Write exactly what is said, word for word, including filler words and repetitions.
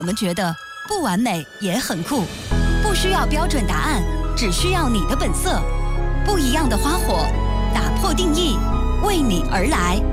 我们觉得不完美也很酷，不需要标准答案，只需要你的本色。不一样的花火，打破定义，为你而来。